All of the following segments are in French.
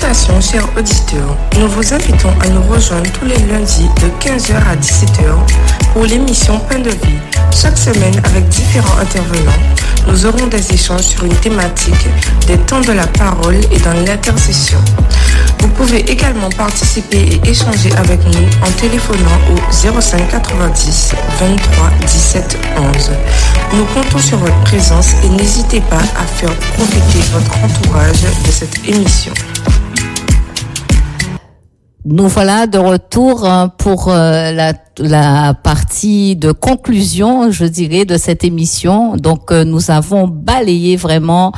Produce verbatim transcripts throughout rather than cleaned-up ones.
Salutations chers auditeurs, nous vous invitons à nous rejoindre tous les lundis de quinze heures à dix-sept heures pour l'émission Pain de vie. Chaque semaine avec différents intervenants, nous aurons des échanges sur une thématique, des temps de la parole et dans l'intercession. Vous pouvez également participer et échanger avec nous en téléphonant au zéro cinq quatre-vingt-dix vingt-trois dix-sept onze. Nous comptons sur votre présence et n'hésitez pas à faire profiter votre entourage de cette émission. Nous voilà de retour pour la, la partie de conclusion, je dirais, de cette émission. Donc, nous avons balayé vraiment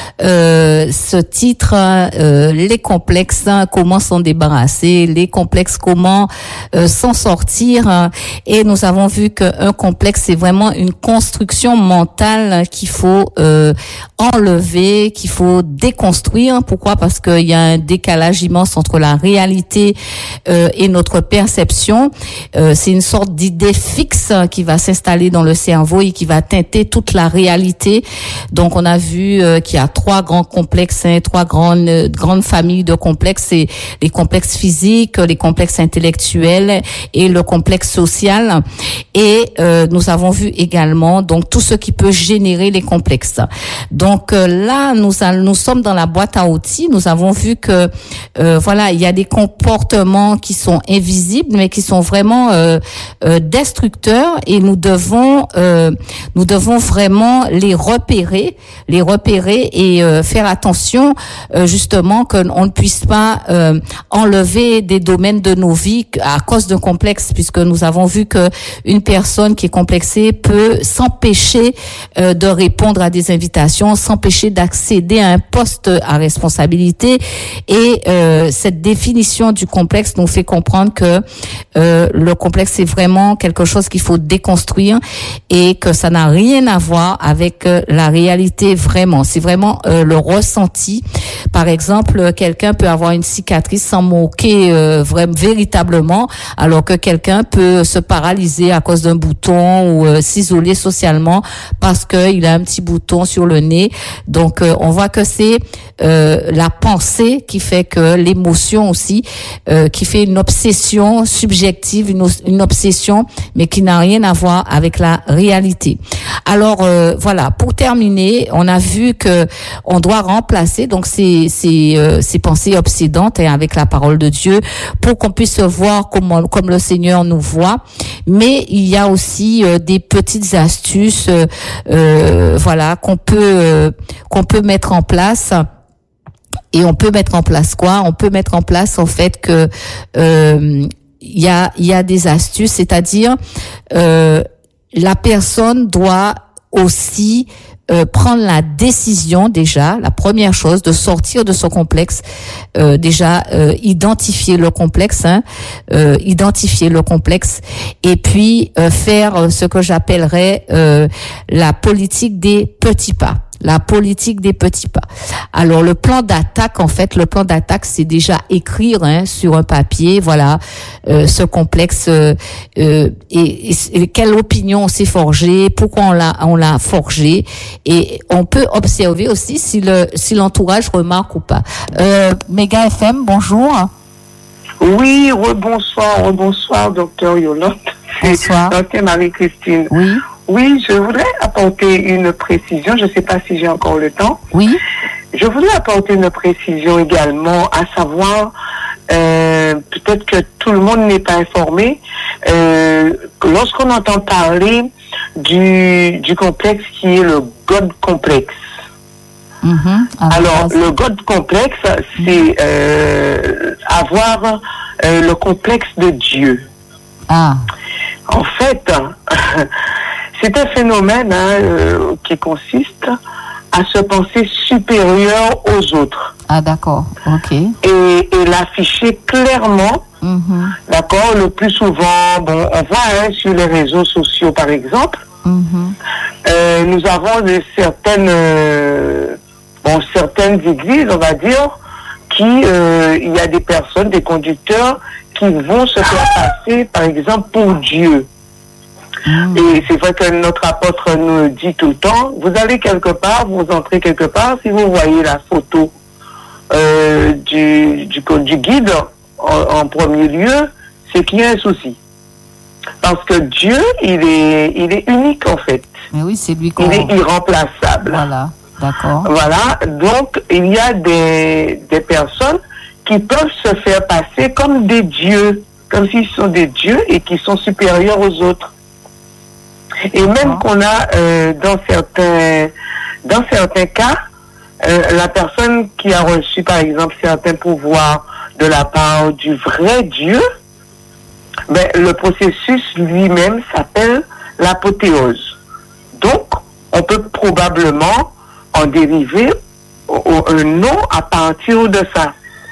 euh, ce titre, euh, les complexes, comment s'en débarrasser, les complexes, comment euh, s'en sortir. Et nous avons vu qu'un complexe, c'est vraiment une construction mentale qu'il faut euh, enlever, qu'il faut déconstruire. Pourquoi? Parce qu'il y a un décalage immense entre la réalité Euh, et notre perception. Euh, c'est une sorte d'idée fixe qui va s'installer dans le cerveau et qui va teinter toute la réalité. Donc on a vu euh, qu'il y a trois grands complexes, hein, trois grandes euh, grandes familles de complexes. C'est les complexes physiques, les complexes intellectuels et le complexe social. Et euh, nous avons vu également donc tout ce qui peut générer les complexes. Donc euh, là nous a, nous sommes dans la boîte à outils. Nous avons vu que euh, voilà, il y a des comportements qui sont invisibles mais qui sont vraiment euh, euh, destructeurs et nous devons euh, nous devons vraiment les repérer les repérer et euh, faire attention euh, justement qu'on ne puisse pas euh, enlever des domaines de nos vies à cause d'un complexe, puisque nous avons vu que une personne qui est complexée peut s'empêcher euh, de répondre à des invitations, s'empêcher d'accéder à un poste à responsabilité et euh, cette définition du complexe nous fait comprendre que euh, le complexe c'est vraiment quelque chose qu'il faut déconstruire et que ça n'a rien à voir avec euh, la réalité vraiment. C'est vraiment euh, le ressenti. Par exemple, quelqu'un peut avoir une cicatrice sans moquer euh, vraiment véritablement, alors que quelqu'un peut se paralyser à cause d'un bouton ou euh, s'isoler socialement parce qu'il a un petit bouton sur le nez. Donc euh, on voit que c'est euh, la pensée qui fait que l'émotion aussi euh, qui fait une obsession subjective, une, une obsession, mais qui n'a rien à voir avec la réalité. Alors euh, voilà, pour terminer, on a vu que on doit remplacer donc ces ces euh, ces pensées obsédantes hein, avec la parole de Dieu pour qu'on puisse voir comme comme le Seigneur nous voit. Mais il y a aussi euh, des petites astuces, euh, euh, voilà, qu'on peut euh, qu'on peut mettre en place. Et on peut mettre en place quoi? On peut mettre en place en fait que euh, il y a il y a des astuces, c'est-à-dire euh, la personne doit aussi euh, prendre la décision déjà, la première chose, de sortir de son complexe, euh, déjà euh, identifier le complexe, hein, euh, identifier le complexe, et puis euh, faire ce que j'appellerais euh, la politique des petits pas. La politique des petits pas. Alors le plan d'attaque, en fait, le plan d'attaque, c'est déjà écrire hein, sur un papier, voilà, euh, ce complexe euh, euh, et, et, et quelle opinion on s'est forgé, pourquoi on l'a on l'a forgé, et on peut observer aussi si le si l'entourage remarque ou pas. Euh, Méga F M, bonjour. Oui, rebonsoir, rebonsoir, docteur Yolande. Bonsoir. Docteur Marie-Christine. Oui. Oui, je voudrais apporter une précision. Je ne sais pas si j'ai encore le temps. Oui. Je voudrais apporter une précision également, à savoir, euh, peut-être que tout le monde n'est pas informé, euh, lorsqu'on entend parler du, du complexe qui est le God complexe. Mm-hmm. Ah, Alors, ah, le God complexe, c'est euh, avoir euh, le complexe de Dieu. Ah. En fait, c'est un phénomène hein, euh, qui consiste à se penser supérieur aux autres. Ah, d'accord, ok. Et, et l'afficher clairement, mm-hmm. d'accord, le plus souvent, bon, on voit hein, sur les réseaux sociaux par exemple, mm-hmm. euh, nous avons de certaines, euh, bon, certaines églises, on va dire, qui, euh, il y a des personnes, des conducteurs qui vont se faire passer, par exemple, pour Dieu. Mmh. Et c'est vrai que notre apôtre nous dit tout le temps, vous allez quelque part, vous entrez quelque part, si vous voyez la photo euh, du, du, du guide, en, en premier lieu, c'est qu'il y a un souci. Parce que Dieu, il est, il est unique, en fait. Mais oui, c'est lui qu'on... Il est irremplaçable. Voilà, d'accord. Voilà, donc il y a des, des personnes qui peuvent se faire passer comme des dieux, comme s'ils sont des dieux et qui sont supérieurs aux autres. Et même qu'on a euh, dans certains dans certains cas, euh, la personne qui a reçu par exemple certains pouvoirs de la part du vrai Dieu, ben, le processus lui-même s'appelle l'apothéose. Donc, on peut probablement en dériver un nom à partir de ça.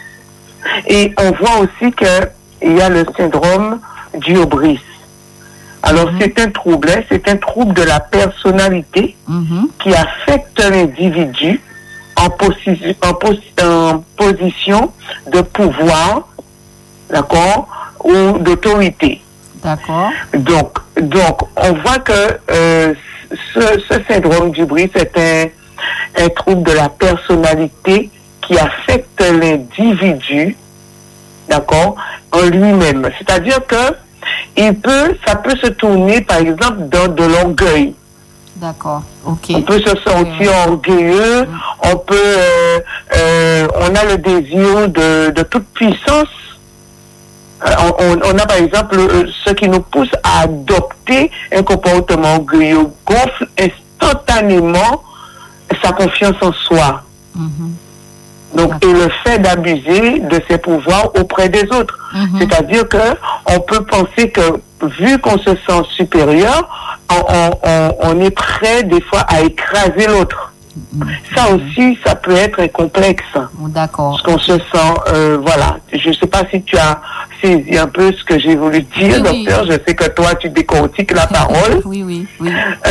Et on voit aussi qu'il y a le syndrome du hubris. Alors, mm-hmm. c'est un trouble, hein, c'est un trouble de la personnalité mm-hmm. qui affecte l'individu en, posi- en, pos- en position de pouvoir, d'accord, ou d'autorité. D'accord. Donc, donc, on voit que euh, ce, ce syndrome du hubris est un, un trouble de la personnalité qui affecte l'individu, d'accord, en lui-même. C'est-à-dire que il peut, ça peut se tourner, par exemple, dans de l'orgueil. D'accord, ok. On peut se sentir ouais. orgueilleux, mmh. on peut, euh, euh, on a le désir de, de toute puissance. Euh, on, on a, par exemple, ce qui nous pousse à adopter un comportement orgueilleux, gonfle instantanément sa confiance en soi. Mmh. Donc, et le fait d'abuser de ses pouvoirs auprès des autres. Mm-hmm. C'est-à-dire que on peut penser que, vu qu'on se sent supérieur, on, on, on est prêt des fois à écraser l'autre. Mm-hmm. Ça aussi, ça peut être un complexe. D'accord. Parce qu'on se sent, euh, voilà. Je ne sais pas si tu as saisi un peu ce que j'ai voulu dire, oui, docteur. Oui. Je sais que toi, tu décortiques la parole. Oui, oui, oui.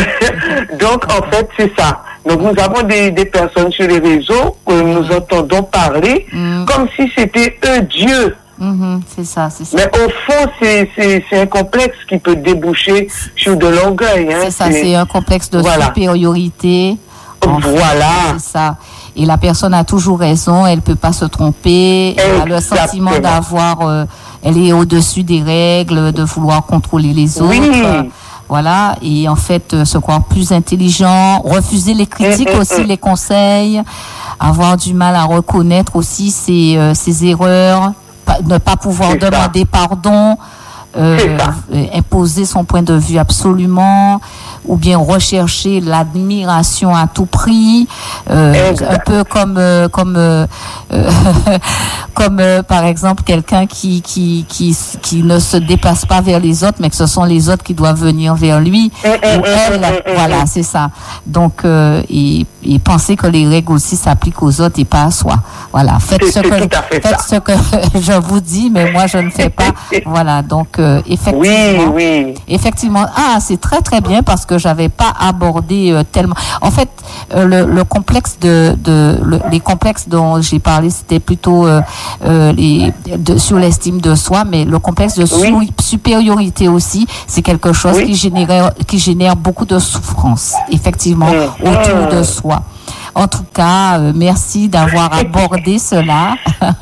Donc, en fait, c'est ça. Donc, nous avons des, des personnes sur les réseaux que mmh. nous entendons parler mmh. comme si c'était eux Dieu. Mmh, c'est ça, c'est ça. Mais au fond, c'est, c'est, c'est un complexe qui peut déboucher sur de l'orgueil. Hein. C'est ça, c'est, c'est un complexe de voilà. supériorité. Voilà. C'est ça. Et la personne a toujours raison, elle peut pas se tromper. Elle a le sentiment d'avoir, euh, elle est au-dessus des règles, de vouloir contrôler les autres. Oui. Voilà, et en fait, se croire plus intelligent, refuser les critiques mmh, aussi, mmh. les conseils, avoir du mal à reconnaître aussi ses, euh, ses erreurs, pa- ne pas pouvoir c'est demander ça. pardon, euh, euh, imposer son point de vue absolument, ou bien rechercher l'admiration à tout prix, euh, un peu comme euh, comme euh, euh, comme euh, par exemple quelqu'un qui qui qui qui ne se déplace pas vers les autres, mais que ce sont les autres qui doivent venir vers lui ou elle. Voilà, c'est ça. Donc euh, et, et penser que les règles aussi s'appliquent aux autres et pas à soi. Voilà, faites c'est, ce que faites ce que je vous dis, mais moi je ne fais pas. Voilà, donc euh, effectivement, oui, oui. effectivement, ah c'est très très bien parce que que j'avais pas abordé euh, tellement. En fait, euh, le, le complexe de, de le, les complexes dont j'ai parlé, c'était plutôt euh, euh, les, de, sur l'estime de soi, mais le complexe de oui. su, supériorité aussi, c'est quelque chose oui. qui génère qui génère beaucoup de souffrance, effectivement, mmh. autour de soi. En tout cas, euh, merci d'avoir abordé cela.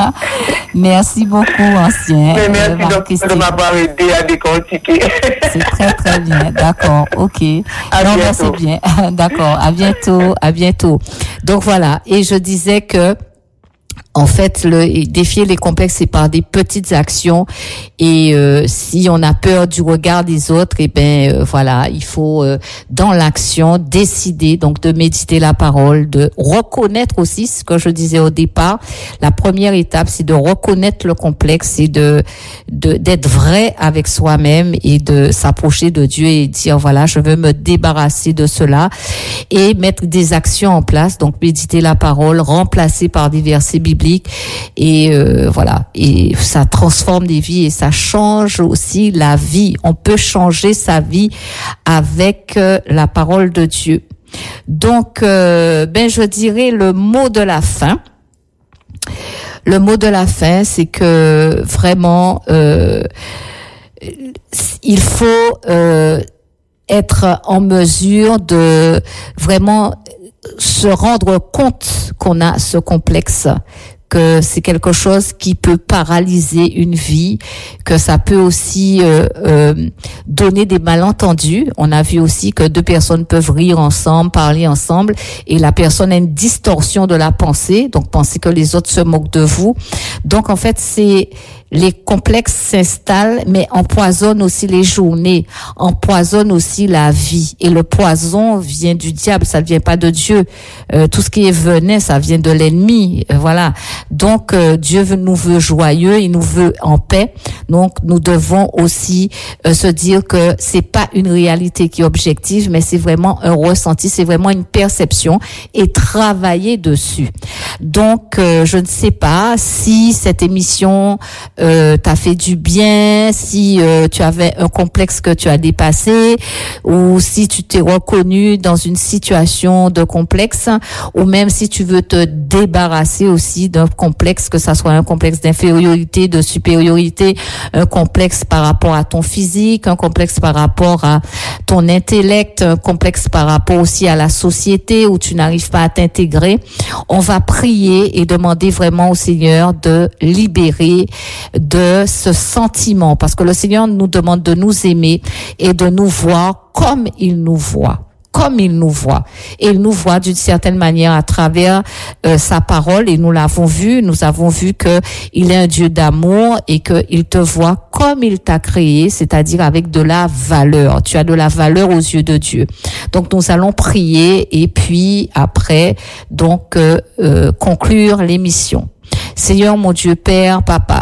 Merci beaucoup, ancien. Mais merci euh, de, de m'avoir aidé à décortiquer. C'est très, très bien. D'accord. OK. À non, bientôt. Merci bien. D'accord. À bientôt. À bientôt. Donc, voilà. Et je disais que, en fait, le défier les complexes, c'est par des petites actions. Et euh, si on a peur du regard des autres, eh ben euh, voilà, il faut euh, dans l'action décider donc de méditer la parole, de reconnaître aussi ce que je disais au départ. La première étape, c'est de reconnaître le complexe, c'est de, de d'être vrai avec soi-même et de s'approcher de Dieu et dire voilà, je veux me débarrasser de cela et mettre des actions en place. Donc méditer la parole, remplacer par des versets bibliques. Et euh, voilà, et ça transforme des vies et ça change aussi la vie. On peut changer sa vie avec euh, la parole de Dieu. Donc, euh, ben je dirais le mot de la fin. Le mot de la fin, c'est que vraiment, euh, il faut euh, être en mesure de vraiment se rendre compte qu'on a ce complexe, que c'est quelque chose qui peut paralyser une vie, que ça peut aussi euh, euh, donner des malentendus. On a vu aussi que deux personnes peuvent rire ensemble, parler ensemble, et la personne a une distorsion de la pensée, donc penser que les autres se moquent de vous. Donc en fait, c'est les complexes s'installent, mais empoisonnent aussi les journées, empoisonnent aussi la vie. Et le poison vient du diable, ça ne vient pas de Dieu. Euh, tout ce qui est venin, ça vient de l'ennemi. Euh, voilà. Donc euh, Dieu veut, nous veut joyeux, il nous veut en paix. Donc nous devons aussi euh, se dire que c'est pas une réalité qui est objective, mais c'est vraiment un ressenti, c'est vraiment une perception, et travailler dessus. Donc euh, je ne sais pas si cette émission Euh, t'as fait du bien, si euh, tu avais un complexe que tu as dépassé, ou si tu t'es reconnu dans une situation de complexe, ou même si tu veux te débarrasser aussi d'un complexe, que ça soit un complexe d'infériorité, de supériorité, un complexe par rapport à ton physique, un complexe par rapport à ton intellect, un complexe par rapport aussi à la société où tu n'arrives pas à t'intégrer. On va prier et demander vraiment au Seigneur de libérer de ce sentiment, parce que le Seigneur nous demande de nous aimer et de nous voir comme il nous voit. Comme il nous voit. Et il nous voit d'une certaine manière à travers euh, sa parole, et nous l'avons vu, nous avons vu que il est un Dieu d'amour et qu'il te voit comme il t'a créé, c'est-à-dire avec de la valeur. Tu as de la valeur aux yeux de Dieu. Donc nous allons prier et puis après, donc euh, euh, conclure l'émission. Seigneur mon Dieu, Père, Papa,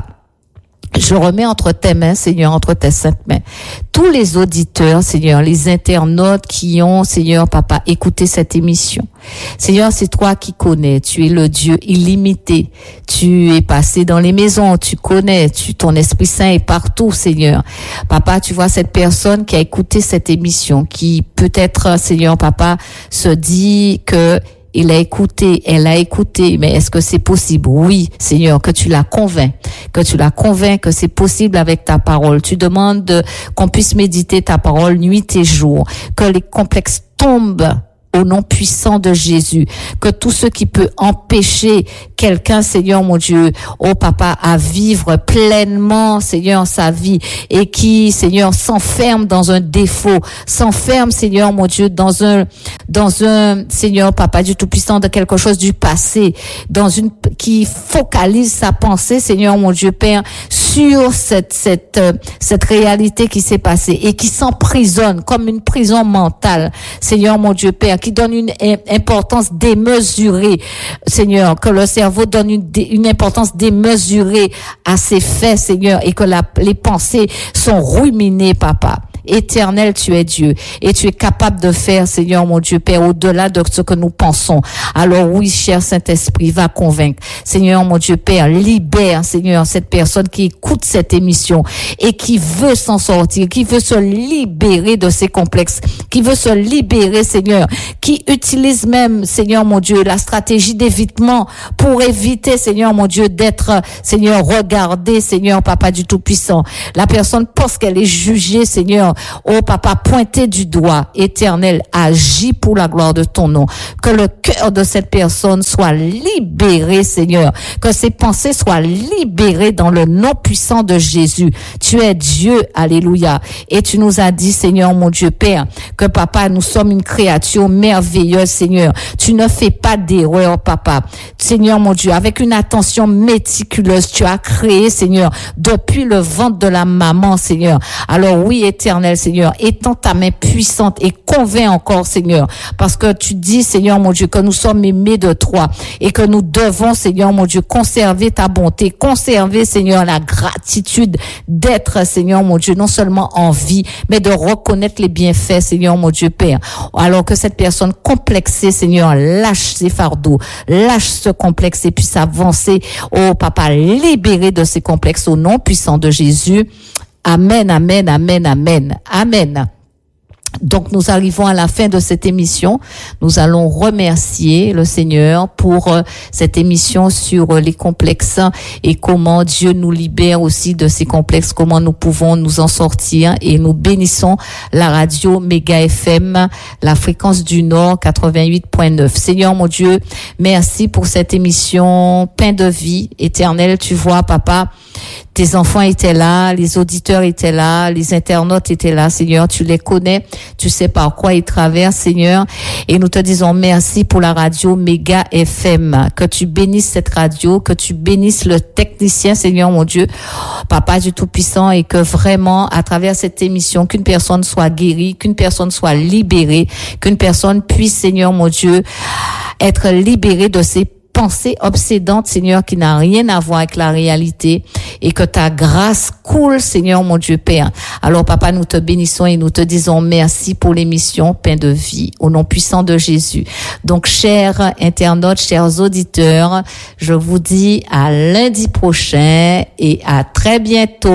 je remets entre tes mains, Seigneur, entre tes saintes mains, tous les auditeurs, Seigneur, les internautes qui ont, Seigneur, Papa, écouté cette émission. Seigneur, c'est toi qui connais, tu es le Dieu illimité, tu es passé dans les maisons, tu connais, tu, ton Esprit Saint est partout, Seigneur. Papa, tu vois cette personne qui a écouté cette émission, qui peut-être, Seigneur, Papa, se dit que il a écouté, elle a écouté, mais est-ce que c'est possible? Oui, Seigneur, que tu la convaincs, que tu la convaincs que c'est possible avec ta parole. Tu demandes de, qu'on puisse méditer ta parole nuit et jour, que les complexes tombent au nom puissant de Jésus, que tout ce qui peut empêcher quelqu'un, Seigneur mon Dieu, oh Papa, à vivre pleinement, Seigneur, sa vie, et qui, Seigneur, s'enferme dans un défaut, s'enferme, Seigneur mon Dieu, dans un, dans un, Seigneur, Papa, du Tout-Puissant, de quelque chose du passé, dans une, qui focalise sa pensée, Seigneur mon Dieu, Père, sur cette, cette, euh, cette réalité qui s'est passée, et qui s'emprisonne comme une prison mentale, Seigneur mon Dieu, Père, qui donne une importance démesurée, Seigneur, que le cerveau donne une, une importance démesurée à ses faits, Seigneur, et que la, les pensées sont ruminées, Papa. Éternel, tu es Dieu, et tu es capable de faire, Seigneur mon Dieu, Père, au-delà de ce que nous pensons. Alors oui, cher Saint-Esprit, va convaincre. Seigneur mon Dieu, Père, libère, Seigneur, cette personne qui écoute cette émission et qui veut s'en sortir, qui veut se libérer de ses complexes, qui veut se libérer, Seigneur, qui utilise même, Seigneur mon Dieu, la stratégie d'évitement pour éviter, Seigneur mon Dieu, d'être, Seigneur, regardé, Seigneur, Papa du Tout-Puissant. La personne pense qu'elle est jugée, Seigneur, oh Papa, pointé du doigt. Éternel, agis pour la gloire de ton nom. Que le cœur de cette personne soit libéré, Seigneur. Que ses pensées soient libérées dans le nom puissant de Jésus. Tu es Dieu, alléluia. Et tu nous as dit, Seigneur mon Dieu, Père, que Papa, nous sommes une créature merveilleuse, Seigneur. Tu ne fais pas d'erreur, Papa. Seigneur mon Dieu, avec une attention méticuleuse, tu as créé, Seigneur, depuis le ventre de la maman, Seigneur. Alors oui, Éternel, Seigneur, étends ta main puissante et convainc encore, Seigneur, parce que tu dis, Seigneur mon Dieu, que nous sommes aimés de toi et que nous devons, Seigneur mon Dieu, conserver ta bonté, conserver, Seigneur, la gratitude d'être, Seigneur mon Dieu, non seulement en vie, mais de reconnaître les bienfaits, Seigneur mon Dieu, Père. Alors que cette personne complexée, Seigneur, lâche ses fardeaux, lâche ce complexe et puisse avancer, oh Papa, libéré de ces complexes au nom puissant de Jésus. Amen, amen, amen, amen, amen. Donc nous arrivons à la fin de cette émission. Nous allons remercier le Seigneur pour euh, cette émission sur euh, les complexes et comment Dieu nous libère aussi de ces complexes, comment nous pouvons nous en sortir, et nous bénissons la radio Méga F M, la fréquence du Nord quatre-vingt-huit point neuf. Seigneur mon Dieu, merci pour cette émission Pain de vie éternelle. Tu vois, papa, tes enfants étaient là, les auditeurs étaient là, les internautes étaient là, Seigneur, tu les connais, tu sais par quoi ils traversent, Seigneur, et nous te disons merci pour la radio Méga F M, que tu bénisses cette radio, que tu bénisses le technicien, Seigneur mon Dieu, Papa du Tout-Puissant, et que vraiment, à travers cette émission, qu'une personne soit guérie, qu'une personne soit libérée, qu'une personne puisse, Seigneur mon Dieu, être libérée de ses pensée obsédante, Seigneur, qui n'a rien à voir avec la réalité, et que ta grâce coule, Seigneur, mon Dieu Père. Alors, Papa, nous te bénissons et nous te disons merci pour l'émission Pain de vie, au nom puissant de Jésus. Donc, chers internautes, chers auditeurs, je vous dis à lundi prochain et à très bientôt.